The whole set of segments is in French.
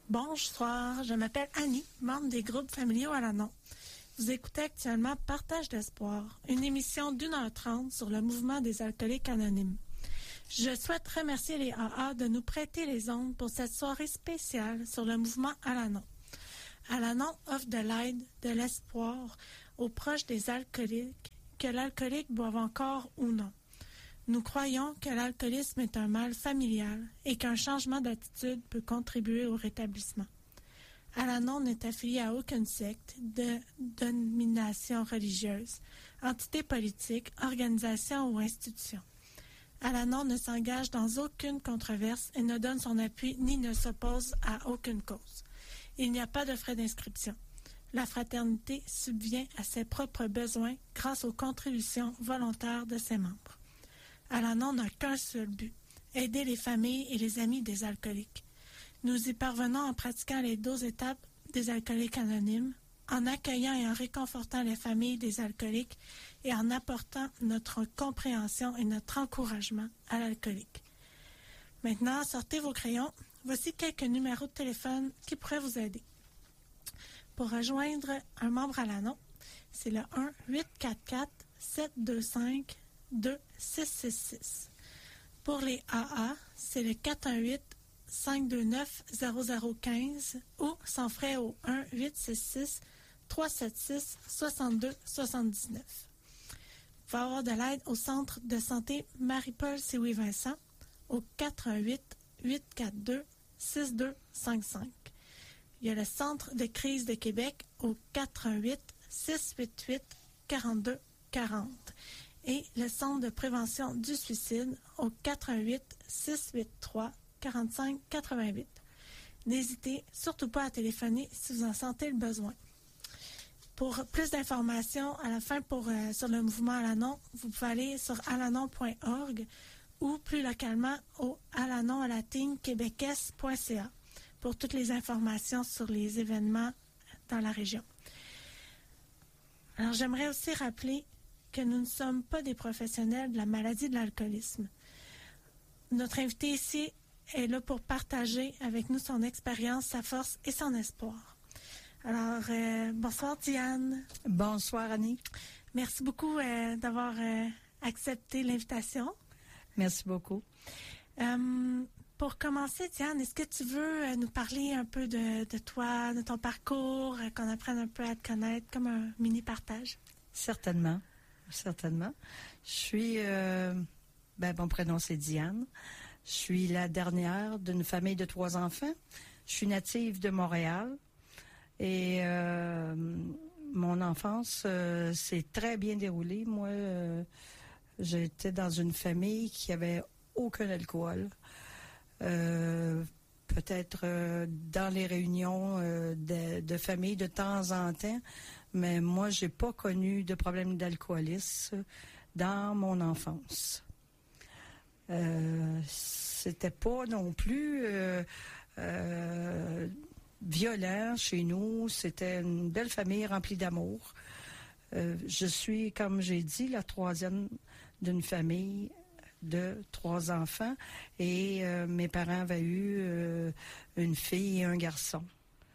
Bonsoir, je m'appelle Annie, membre des groupes familiaux Alanon. Vous écoutez actuellement Partage d'espoir, une émission d'1h30 sur le mouvement des alcooliques anonymes. Je souhaite remercier les AA de nous prêter les ondes pour cette soirée spéciale sur le mouvement Alanon. Alanon offre de l'aide, de l'espoir aux proches des alcooliques, que l'alcoolique boive encore ou non. Nous croyons que l'alcoolisme est un mal familial et qu'un changement d'attitude peut contribuer au rétablissement. Alanon n'est affilié à aucune secte, de domination religieuse, entité politique, organisation ou institution. Alanon ne s'engage dans aucune controverse et ne donne son appui ni ne s'oppose à aucune cause. Il n'y a pas de frais d'inscription. La fraternité subvient à ses propres besoins grâce aux contributions volontaires de ses membres. Alanon n'a qu'un seul but, aider les familles et les amis des alcooliques. Nous y parvenons en pratiquant les 12 étapes des alcooliques anonymes, en accueillant et en réconfortant les familles des alcooliques et en apportant notre compréhension et notre encouragement à l'alcoolique. Maintenant, sortez vos crayons. Voici quelques numéros de téléphone qui pourraient vous aider. Pour rejoindre un membre Alanon, c'est le 1-844-725-2666. Pour les AA, c'est le 418-529-0015 ou sans frais au 1-866-376-6279. Vous pouvez avoir de l'aide au Centre de santé Marie-Paul Sioui-Vincent au 418-842-6255. Il y a le Centre de crise de Québec au 418-688-4240 et le Centre de prévention du suicide au 418-683-4588. N'hésitez surtout pas à téléphoner si vous en sentez le besoin. Pour plus d'informations à la fin sur le mouvement Alanon, vous pouvez aller sur alanon.org ou plus localement au alanon-québecaise.ca pour toutes les informations sur les événements dans la région. Alors, j'aimerais aussi rappeler que nous ne sommes pas des professionnels de la maladie de l'alcoolisme. Notre invité ici est là pour partager avec nous son expérience, sa force et son espoir. Alors, bonsoir Diane. Bonsoir Annie. Merci beaucoup d'avoir accepté l'invitation. Merci beaucoup. Pour commencer, Diane, est-ce que tu veux nous parler un peu de toi, de ton parcours, qu'on apprenne un peu à te connaître, comme un mini partage? Certainement. Je suis, mon prénom c'est Diane. Je suis la dernière d'une famille de 3 enfants. Je suis native de Montréal et mon enfance s'est très bien déroulée. Moi, j'étais dans une famille qui avait aucun alcool. Peut-être dans les réunions de famille de temps en temps, mais moi, j'ai pas connu de problème d'alcoolisme dans mon enfance. C'était pas non plus violent chez nous. C'était une belle famille remplie d'amour. Je suis, comme j'ai dit, la 3e d'une famille de 3 enfants et mes parents avaient eu une fille et un garçon.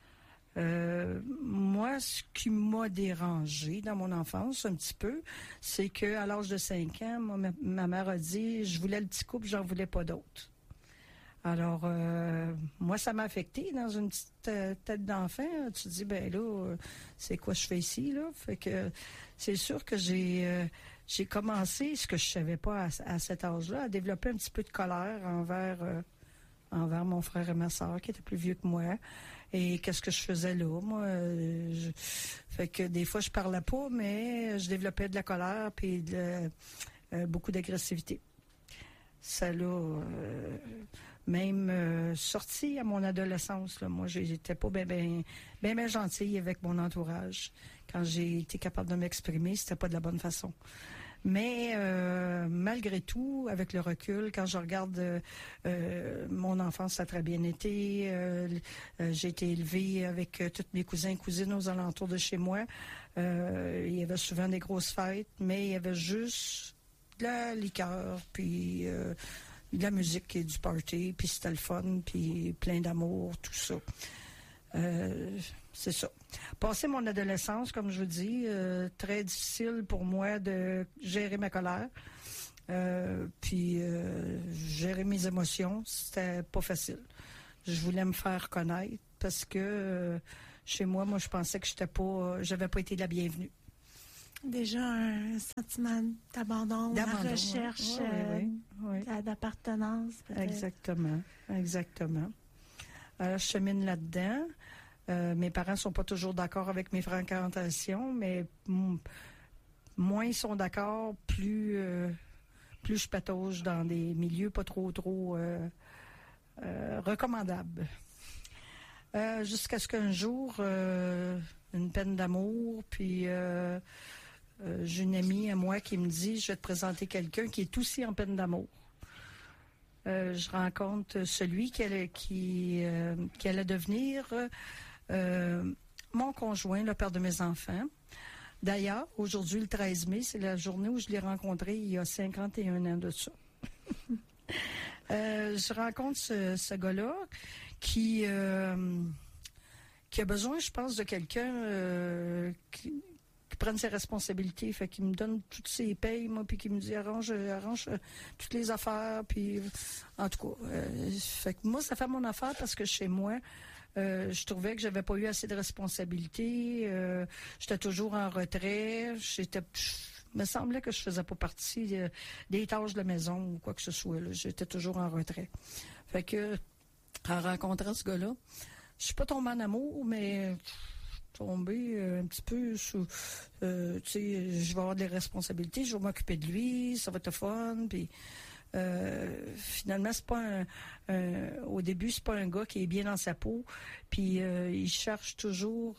Moi, ce qui m'a dérangé dans mon enfance un petit peu, c'est que à l'âge de 5 ans, ma mère a dit « Je voulais le petit couple, j'en voulais pas d'autre ». Alors, moi, ça m'a affecté dans une petite tête d'enfant. Tu te dis, ben là, c'est quoi je fais ici, là? Fait que c'est sûr que j'ai commencé, ce que je savais pas à cet âge-là, à développer un petit peu de colère envers mon frère et ma sœur, qui étaient plus vieux que moi. Et qu'est-ce que je faisais là? Moi, fait que des fois, je parlais pas, mais je développais de la colère puis beaucoup d'agressivité. Ça l'a même sorti à mon adolescence. Là. Moi, j'étais pas bien gentille avec mon entourage. Quand j'ai été capable de m'exprimer, c'était pas de la bonne façon. Mais malgré tout, avec le recul, quand je regarde mon enfance, ça a très bien été. J'ai été élevée avec tous mes cousins et cousines aux alentours de chez moi. Il y avait souvent des grosses fêtes, mais il y avait juste de la liqueur, puis de la musique et du party, puis c'était le fun, puis plein d'amour, tout ça. C'est ça. Passer mon adolescence, comme je vous dis, très difficile pour moi de gérer ma colère. Puis gérer mes émotions, c'était pas facile. Je voulais me faire connaître parce que chez moi, je pensais que j'avais pas été la bienvenue. Déjà un sentiment d'abandon, la recherche oui. d'appartenance. Peut-être. Exactement. Alors, je chemine là-dedans. Mes parents sont pas toujours d'accord avec mes fréquentations, mais moins ils sont d'accord, plus je patauge dans des milieux pas trop recommandables. Jusqu'à ce qu'un jour, une peine d'amour, puis j'ai une amie à moi qui me dit, je vais te présenter quelqu'un qui est aussi en peine d'amour. Je rencontre celui qui allait devenir mon conjoint, le père de mes enfants. D'ailleurs, aujourd'hui, le 13 mai, c'est la journée où je l'ai rencontré il y a 51 ans de ça. Je rencontre ce gars-là qui a besoin, je pense, de quelqu'un qui prenne ses responsabilités. Fait qu'il me donne toutes ses payes, moi, puis qui me dit arrange toutes les affaires. Puis, en tout cas, fait que moi, ça fait mon affaire parce que chez moi, je trouvais que j'avais pas eu assez de responsabilités. J'étais toujours en retrait. Me semblait que je faisais pas partie des tâches de la maison ou quoi que ce soit. Là. J'étais toujours en retrait. Fait que, en rencontrant ce gars-là, je suis pas tombée en amour, mais tombée un petit peu sous... tu sais, je vais avoir des responsabilités, je vais m'occuper de lui, ça va être fun, puis... finalement, c'est pas au début, c'est pas un gars qui est bien dans sa peau, puis il cherche toujours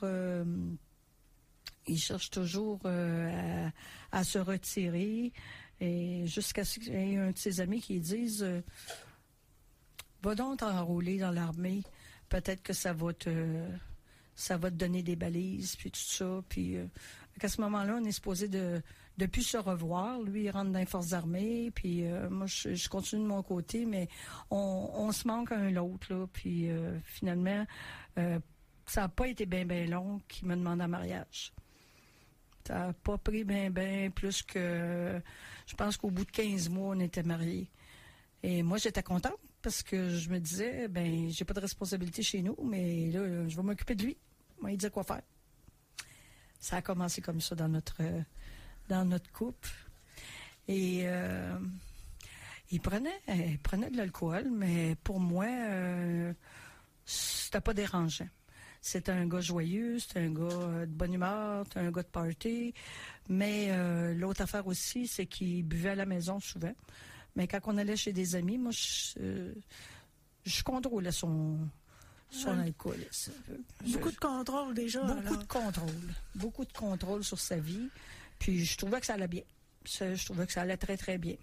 à se retirer, et jusqu'à ce qu'il y ait un de ses amis qui dise va donc t'enrôler dans l'armée, peut-être que ça va te donner des balises, puis tout ça, puis à ce moment-là, on est supposé de plus se revoir. Lui, il rentre dans les forces armées, puis moi, je continue de mon côté, mais on se manque un l'autre, là. Puis finalement, ça n'a pas été bien long qu'il me demande en mariage. Ça n'a pas pris bien plus que... Je pense qu'au bout de 15 mois, on était mariés. Et moi, j'étais contente parce que je me disais, j'ai pas de responsabilité chez nous, mais là, je vais m'occuper de lui. Moi, il disait quoi faire. Ça a commencé comme ça dans notre couple. Et il prenait de l'alcool, mais pour moi, c'était pas dérangeant. C'était un gars joyeux, c'était un gars de bonne humeur, c'était un gars de party. Mais l'autre affaire aussi, c'est qu'il buvait à la maison souvent. Mais quand on allait chez des amis, moi, je contrôlais son alcoolisme. Beaucoup de contrôle déjà. Beaucoup de contrôle sur sa vie. Puis je trouvais que ça allait bien. Je trouvais que ça allait très, très bien.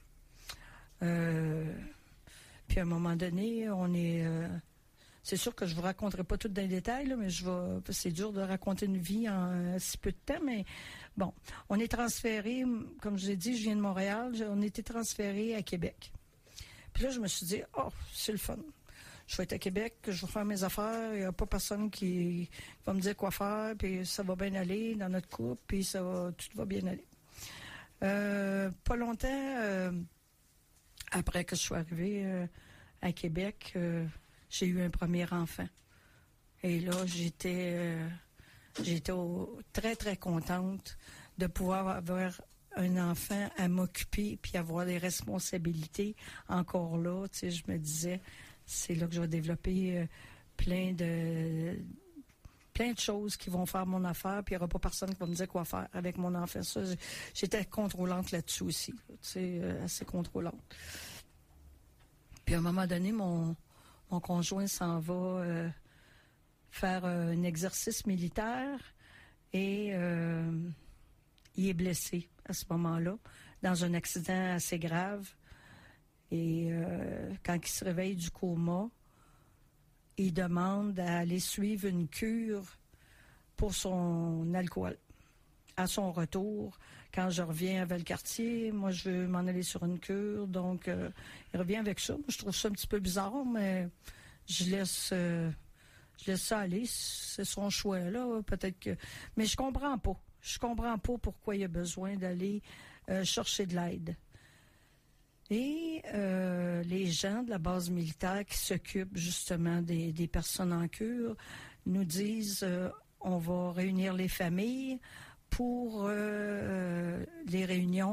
Puis à un moment donné, c'est sûr que je ne vous raconterai pas tout dans les détails, là, mais c'est dur de raconter une vie en si peu de temps, mais bon, on est transféré, comme je l'ai dit, je viens de Montréal, on a été transféré à Québec. Puis là, je me suis dit, c'est le fun. Je vais être à Québec, je vais faire mes affaires, il n'y a pas personne qui va me dire quoi faire, puis ça va bien aller dans notre couple, puis tout va bien aller. Pas longtemps après que je sois arrivée à Québec, j'ai eu un premier enfant. Et là, j'étais très, très contente de pouvoir avoir un enfant à m'occuper puis avoir des responsabilités encore là. Tu sais, je me disais, c'est là que je vais développer plein de choses qui vont faire mon affaire, puis il n'y aura pas personne qui va me dire quoi faire avec mon enfant. Ça, j'étais contrôlante là-dessus aussi, tu sais, assez contrôlante. Puis à un moment donné, mon conjoint s'en va faire un exercice militaire et il est blessé à ce moment-là, dans un accident assez grave. Et quand il se réveille du coma, il demande à aller suivre une cure pour son alcool. À son retour, Quand je reviens à Valcartier, moi, je veux m'en aller sur une cure. Donc, il revient avec ça. Moi, je trouve ça un petit peu bizarre, mais je laisse ça aller. C'est son choix, là. Peut-être que... Mais je comprends pas. Je comprends pas pourquoi il a besoin d'aller chercher de l'aide. Et les gens de la base militaire qui s'occupent justement des personnes en cure nous disent on va réunir les familles pour les réunions